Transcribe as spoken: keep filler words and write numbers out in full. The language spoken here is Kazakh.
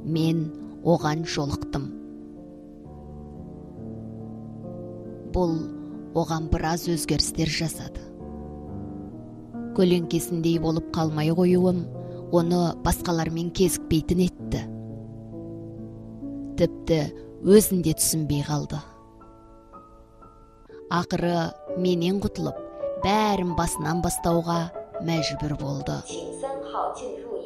мен оған жолықтым. Бұл оған біраз өзгерістер жасады. Көлеңкесіндей болып қалмай қоюым оны басқалармен кезікпейтін етті. Тіпті өзінде түсінбей қалды. Ақыры менен құтылып, бәрін басынан бастауға мәжбүр болды.